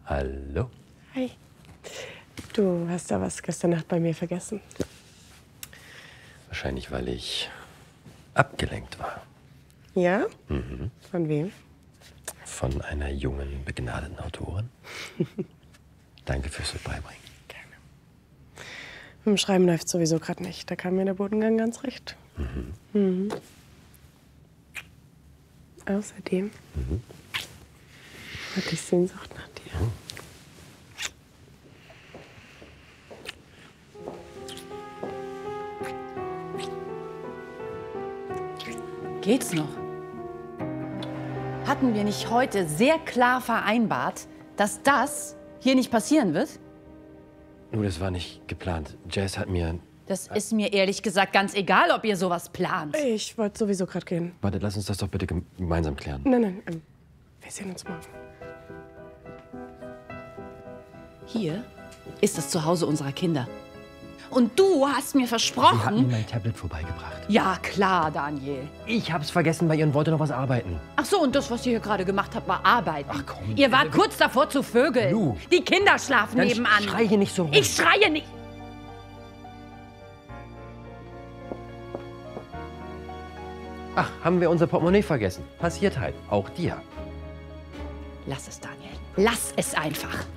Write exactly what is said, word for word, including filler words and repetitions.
Hallo. Hi. Du hast da was gestern Nacht bei mir vergessen. Wahrscheinlich, weil ich abgelenkt war. Ja? Mhm. Von wem? Von einer jungen, begnadeten Autorin. Danke fürs Beibringen. Gerne. Mit dem Schreiben läuft sowieso gerade nicht. Da kam mir der Bodengang ganz recht. Mhm. Mhm. Außerdem Mhm. hatte ich Sehnsucht nach dir. Mhm. Geht's noch? Hatten wir nicht heute sehr klar vereinbart, dass das hier nicht passieren wird? Nur, das war nicht geplant. Jess hat mir... Das ist mir ehrlich gesagt ganz egal, ob ihr sowas plant. Ich wollte sowieso gerade gehen. Warte, lass uns das doch bitte gemeinsam klären. Nein, nein, ähm, wir sehen uns morgen. Hier ist das Zuhause unserer Kinder. Und du hast mir versprochen... Sie hat mir mein Tablet vorbeigebracht. Ja, klar, Daniel. Ich hab's vergessen bei ihr und wollte noch was arbeiten. Ach so, und das, was ihr hier gerade gemacht habt, war Arbeiten. Ach komm. Ihr wart kurz davor zu vögeln. Lu. Die Kinder schlafen Dann nebenan. schrei hier nicht so rum. Ich schreie nicht. Ach, haben wir unser Portemonnaie vergessen? Passiert halt. Auch dir. Lass es, Daniel. Lass es einfach.